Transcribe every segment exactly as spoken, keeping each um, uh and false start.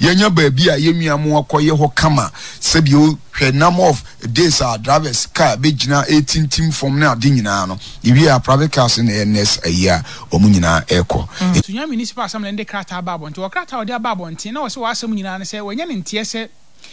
yenya baabi a yemia mo akoye ho kama sebi o hwe number of days our drivers car be gina eighteen team from na ade nyina no ibi a private cars in N S a year omu nyina eko Sunya municipal assembly de krata babo nti okrata odi ababo nti na wo se wasem nyina ne se wanya ne ntie se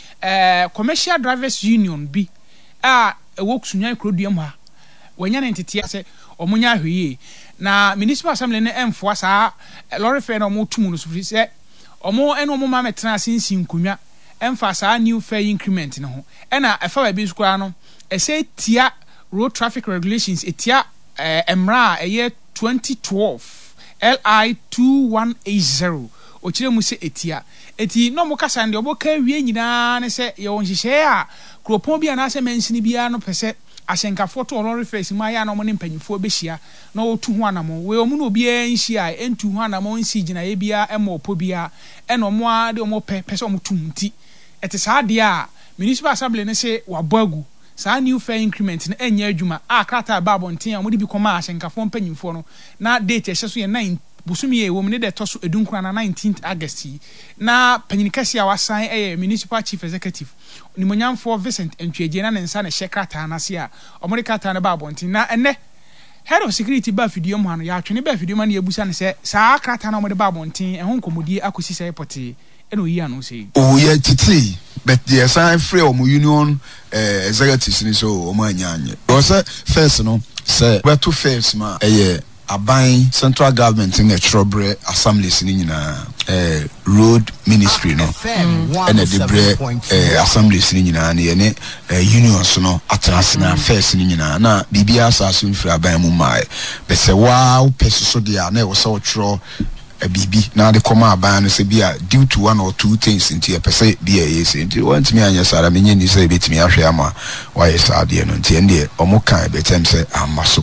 eh commercial drivers union bi a ewo Sunya kroduam ha wanya ne ntie se omunya hweye na municipal assembly ne emfo saa lorry fare no mo tumu no so se omo eno mo ma metena sinsi nkunwa emfa saa new fare increment ne ho ena efa ba bi skura no ese tia road traffic regulations etia eh, emra eye twenty twelve L I two one eight zero ochire mu se etia eti no mo kasa ndi oboka wie nyina ne se ye wonhihye a kropon bia na se mensini bia no pese asenka photo lorry face ma ya no mo ne mpanyifo behia na otu ho anamo we omu no obi enhia entu ho anamo nsi gina ye bia ema opo bia ena omo a de omo pe pese omo tumti eti saa de a municipal assembly ne se wabagu saa new fare increment na enya adwuma a krata babo nten a mo de bi koma asenka fo mpanyifo no na date ehye so ye nine busumi ye wo me de toso edunkura na nineteenth August na panyinikasi a wasan eh municipal chief executive ni monyamfo Vincent Entweje na nensa na shekrata na se a omorikata na babo nten na enne head of security ba fidium hano ya atwene ba fidium na yebusa ne se saa krata na omode babo nten ehon komodie akosi sai pote eno yi anu sei o ye titi but the assign free o union eh executives ni so o ma anyanye o se first no say we to first ma eh aban central government in a Trobre assemblies ni nyina eh road ministry no and the bre eh assemblies ni nyina na ye ne unions no atrasina first ni nyina na bibia asaso mfiri aban mu mai be se wa wo peso dia na e wo se wo tro a bibi na de koma aban no se bia due to one or two things into a pese bia yes into want me anya sara menye ni se betimi ahwe ama wa yes ade no nti ende omo kan betem se amaso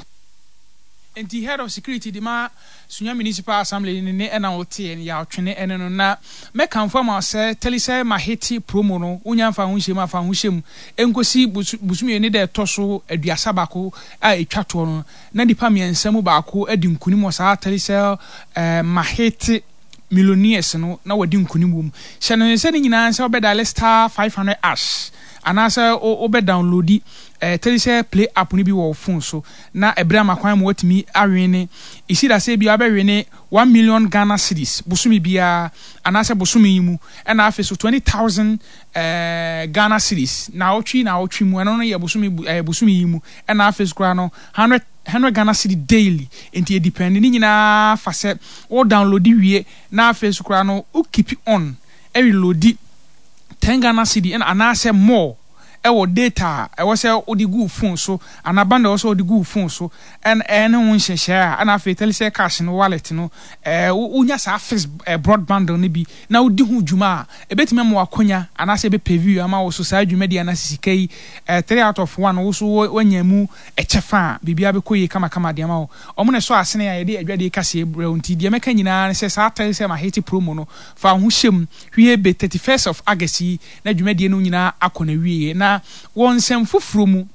and the head of security the ma Sunya municipal assembly ni ne ena wote en ya otwene ene no na me kan fo ma se telise maheti promo no unya mfa ho hyem afa ho hyem enkosi busumi ni de toso aduasa bako a etwato no na dipa miensam bako adi nkuni mo sa telise eh maheti millionaires no na wadi nkuni mum hye no se ni nyina se obeda star five hundred ash anasa obe downloadi eh telise play app ni bi wo phone so na ebra makwan mo watimi awene isi da se bi abewene one million Ghana cedis busumi bia anasa busumi mu na afi so twenty thousand eh Ghana cedis na otwi na otwi mu eno no ye busumi eh, busumi mu na afi so no one hundred Ghana cedi daily enti e depend ni nyina fa se o download wie na afi so no o keep on e reload ten Ghana cedi and anase more ewo data ewo se odi gu phone so anabanda also odi gu phone so and ene won hyehye ana fe telise cash no wallet no eh unya sa fix broadband no bi na odi hu dwuma ebetime mo akonya anase be preview ama wo so sa dwuma dia na sisikai eh three out of one wo so wanyamu echefa bibia be koyi kama kama dia ma wo omo ne so asene ya ye adwade kase ebra unti dia meka nyina se sa telise ma hiti promo no fa ho hyem hwie be thirty-first of August na dwuma dia no nyina akona wie na won sem fufuru mu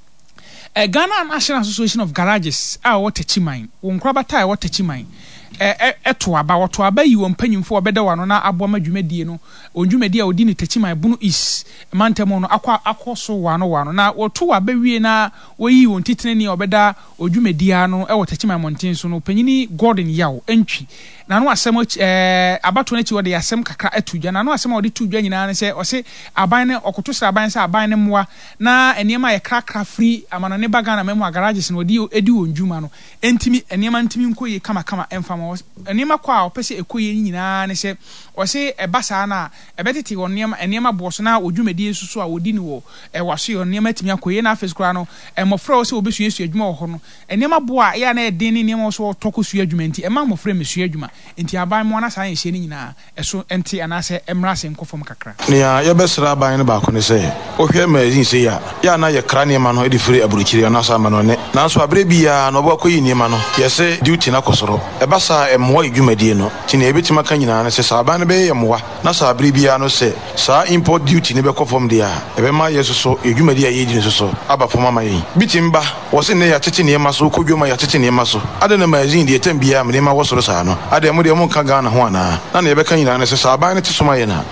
eh Ghana National Association of Garages a wote chiman won krabata wote chiman eh eto aba woto aba yi won panyimfo obeda wano na abo ma dwumadie no ondwumadie a odi ni techiman bunu is mantemo no akwa akoso wano wano na woto aba wie na woyi won titene ni obeda odwumadie no e wote chiman monten so no panyini Gordon Yaw entwi na no asem eh abato na chi wode asem kakra atudwa na no asem wode tudwa nyina ne se o se aban ne okoto sra aban se aban ne moa na eniema ye krakra free amana ne baga na memo garages no odi edi wonjuma no entimi eniema ntimi nkoye kama kama emfama eniema kwa opese ekoye nyina ne se o se ebasa na ebetiti won eniema eniema boso na odwumadi susu a odi ni wo e waso yo eniema timi akoye na afes kra no emofra o se obesu yesu adwuma wo ho no eniema boa ya na eden ne eniema so tokosu adwuma nti ema mofra mesu adwuma enti aban mo na san hye ni nyina eso enti anase emrase nkofom kakra nia ye besra aban ne ba ko ne se o hwe magazine se ya ya na ye kra ne ma no e di firi aburuchiri na so ama no ne na so abre bia no bo akoyi ni ma no ye se duty na kosoro e basa emwa idwumadie no ti na ebetima ka nyina ne se sa aban ne be ye mwa na sa abre bia no se sa import duty ne be kofom dia e be ma yeso so idwumadie ye di ne so so aba foma ma yin bitimba wo se ne ya tete ne ma so kodwoma ya tete ne ma so ade na magazine de tem bia me ne ma wo so sa no ade mo de mo ka Ghana ho ana na na ebe kan nyina ne se sa aban ne te soma ye na